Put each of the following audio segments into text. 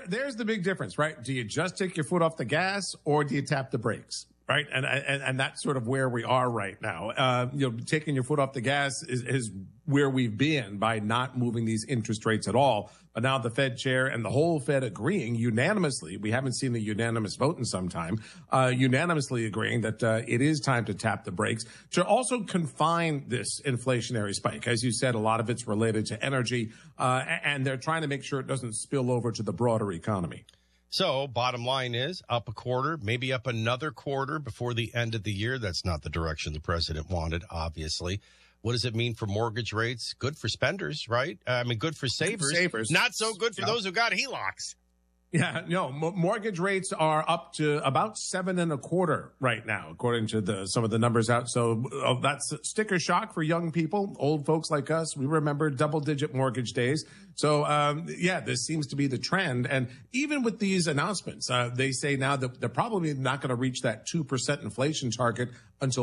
there's the big difference, right? Do you just take your foot off the gas or do you tap the brakes? Right. And that's sort of where we are right now. Taking your foot off the gas is where we've been by not moving these interest rates at all. But now the Fed chair and the whole Fed agreeing unanimously, we haven't seen a unanimous vote in some time, unanimously agreeing that it is time to tap the brakes to also confine this inflationary spike. As you said, a lot of it's related to energy, and they're trying to make sure it doesn't spill over to the broader economy. So bottom line is up a quarter, maybe up another quarter before the end of the year. That's not the direction the president wanted, obviously. What does it mean for mortgage rates? Good for spenders, right? I mean, good for savers. Not so good for those who got HELOCs. Yeah, no, mortgage rates are up to about 7.25% right now, according to some of the numbers out. So that's sticker shock for young people, old folks like us. We remember double-digit mortgage days. So, this seems to be the trend. And even with these announcements, they say now that they're probably not going to reach that 2% inflation target until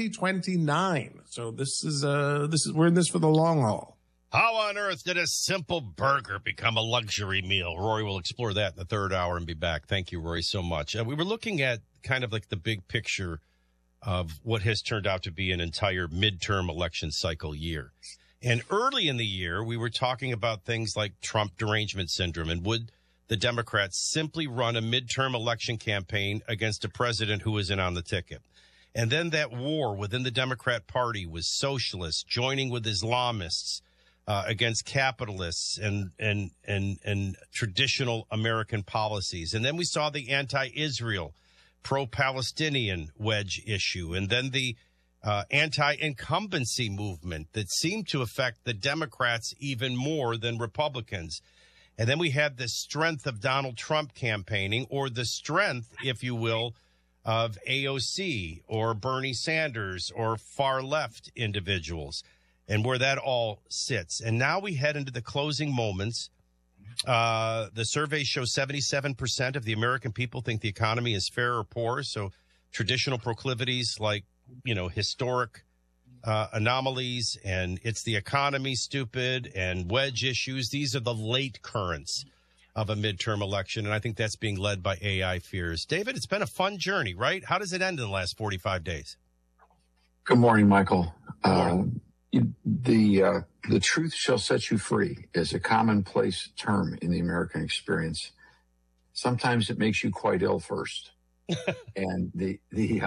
2029. So we're in this for the long haul. How on earth did a simple burger become a luxury meal? Rory will explore that in the third hour and be back. Thank you, Rory, so much. We were looking at kind of like the big picture of what has turned out to be an entire midterm election cycle year. And early in the year, we were talking about things like Trump derangement syndrome and would the Democrats simply run a midterm election campaign against a president who isn't on the ticket. And then that war within the Democrat Party was socialists joining with Islamists against capitalists and traditional American policies. And then we saw the anti-Israel, pro-Palestinian wedge issue, and then the anti-incumbency movement that seemed to affect the Democrats even more than Republicans. And then we had the strength of Donald Trump campaigning, or the strength, if you will, of AOC or Bernie Sanders or far left individuals, and where that all sits. And now we head into the closing moments. The surveys show 77% of the American people think the economy is fair or poor. So traditional proclivities like, historic anomalies and it's the economy stupid and wedge issues. These are the late currents of a midterm election. And I think that's being led by AI fears. David, it's been a fun journey, right? How does it end in the last 45 days? Good morning, Michael. The truth shall set you free is a commonplace term in the American experience. Sometimes it makes you quite ill first. And the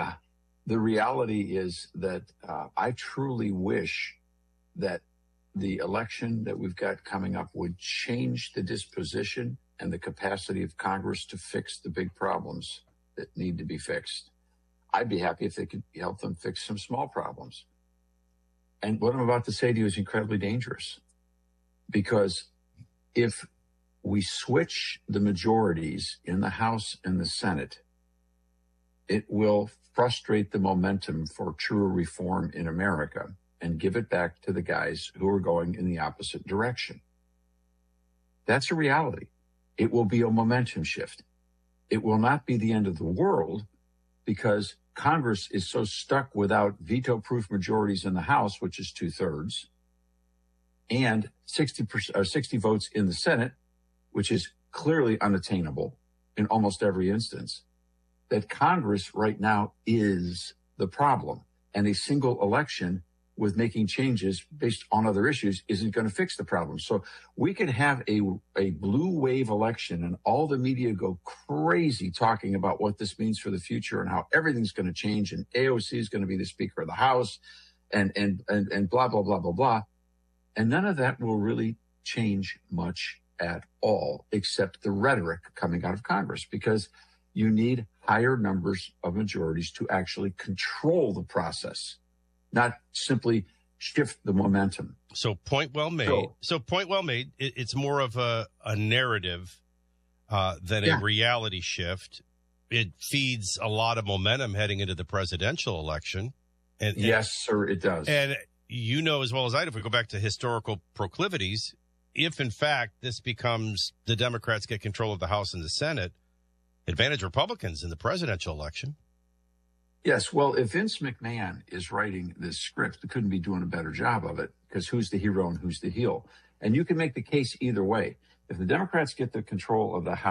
reality is that I truly wish that the election that we've got coming up would change the disposition and the capacity of Congress to fix the big problems that need to be fixed. I'd be happy if they could help them fix some small problems. And what I'm about to say to you is incredibly dangerous, because if we switch the majorities in the House and the Senate, it will frustrate the momentum for true reform in America and give it back to the guys who are going in the opposite direction. That's a reality. It will be a momentum shift. It will not be the end of the world, because Congress is so stuck without veto-proof majorities in the House, which is 2/3, and 60 votes in the Senate, which is clearly unattainable in almost every instance, that Congress right now is the problem. And a single election with making changes based on other issues isn't going to fix the problem. So we could have a blue wave election and all the media go crazy talking about what this means for the future and how everything's going to change and AOC is going to be the Speaker of the House and blah, blah, blah, blah, blah. And none of that will really change much at all, except the rhetoric coming out of Congress, because you need higher numbers of majorities to actually control the process, not simply shift the momentum. So point well made. Point well made. It's more of a narrative than a reality shift. It feeds a lot of momentum heading into the presidential election. And yes, sir, it does. And you know as well as I do, if we go back to historical proclivities, if in fact this becomes the Democrats get control of the House and the Senate, advantage Republicans in the presidential election. Yes, well, if Vince McMahon is writing this script, he couldn't be doing a better job of it, because who's the hero and who's the heel? And you can make the case either way. If the Democrats get the control of the House,